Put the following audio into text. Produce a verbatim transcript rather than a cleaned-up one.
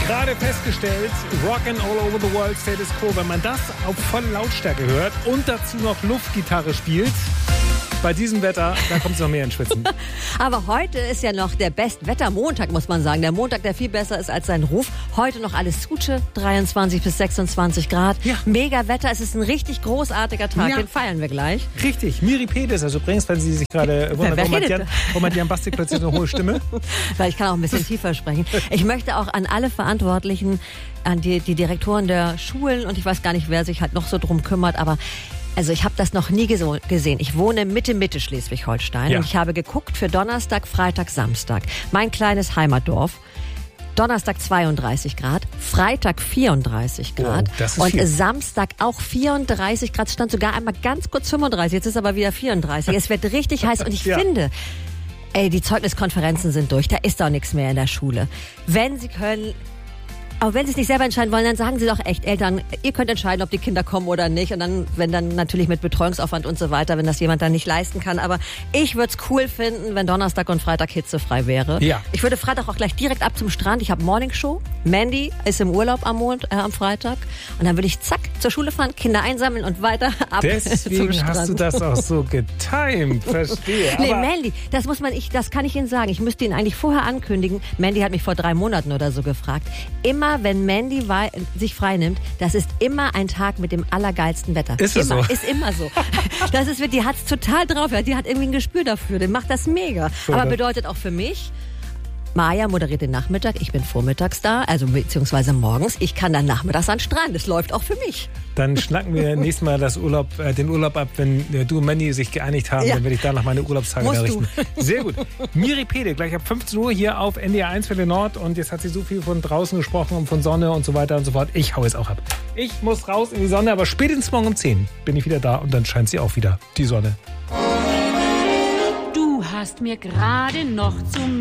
Gerade festgestellt, Rockin' All Over the World Status Quo. Wenn man das auf volle Lautstärke hört und dazu noch Luftgitarre spielt, bei diesem Wetter, da kommt es noch mehr ins Schwitzen. Aber heute ist ja noch der Bestwettermontag, muss man sagen. Der Montag, der viel besser ist als sein Ruf. Heute noch alles Suche, dreiundzwanzig bis sechsundzwanzig Grad. Ja. Mega Wetter, es ist ein richtig großartiger Tag, Ja. den feiern wir gleich. Richtig, Miri Peters, also übrigens, wenn Sie sich gerade wundern, wer warum hat redet Jan, warum hat Jan Bastik plötzlich eine hohe Stimme? Weil ich kann auch ein bisschen tiefer sprechen. Ich möchte auch an alle Verantwortlichen, an die, die Direktoren der Schulen und ich weiß gar nicht, wer sich halt noch so drum kümmert, aber also ich habe das noch nie geso- gesehen. Ich wohne Mitte, Mitte Schleswig-Holstein Ja. und ich habe geguckt für Donnerstag, Freitag, Samstag. Mein kleines Heimatdorf. Donnerstag zweiunddreißig Grad, Freitag vierunddreißig Grad Oh, das ist und viel. Samstag auch vierunddreißig Grad. Stand sogar einmal ganz kurz fünfunddreißig, jetzt ist aber wieder vierunddreißig. Es wird richtig heiß und ich Ja. finde, ey, die Zeugniskonferenzen sind durch, da ist doch nichts mehr in der Schule. Wenn Sie können... Aber wenn Sie es nicht selber entscheiden wollen, dann sagen Sie doch echt, Eltern, ihr könnt entscheiden, ob die Kinder kommen oder nicht. Und dann, wenn dann natürlich mit Betreuungsaufwand und so weiter, wenn das jemand dann nicht leisten kann. Aber ich würde es cool finden, wenn Donnerstag und Freitag hitzefrei wäre. Ja. Ich würde Freitag auch gleich direkt ab zum Strand. Ich habe Morningshow. Mandy ist im Urlaub am, Mond, äh, am Freitag. Und dann würde ich zack zur Schule fahren, Kinder einsammeln und weiter ab zum Deswegen Strand. hast du das auch so getimed, verstehe. Nee, Aber Mandy, das muss man, ich, das kann ich Ihnen sagen. Ich müsste ihn eigentlich vorher ankündigen. Mandy hat mich vor drei Monaten oder so gefragt. Immer, wenn Mandy wei- sich freinimmt, das ist immer ein Tag mit dem allergeilsten Wetter. Ist es immer, so? Ist immer so. Das ist, die hat's total drauf. Die hat irgendwie ein Gespür dafür. Die macht das mega. So, Aber das- bedeutet auch für mich, Maja moderiert den Nachmittag, ich bin vormittags da, also beziehungsweise morgens. Ich kann dann nachmittags an den Strand. Das läuft auch für mich. dann schnacken wir nächstes Mal das Urlaub, äh, den Urlaub ab, wenn äh, du und Mandy sich geeinigt haben. Ja. Dann werde ich da noch meine Urlaubstage Musst errichten. Sehr gut. Miri Pede, gleich ab fünfzehn Uhr hier auf N D R eins Welle Nord. Und jetzt hat sie so viel von draußen gesprochen und von Sonne und so weiter und so fort. Ich hau es auch ab. Ich muss raus in die Sonne, aber spätestens morgen um zehn bin ich wieder da und dann scheint sie auch wieder, die Sonne. Du hast mir gerade noch zum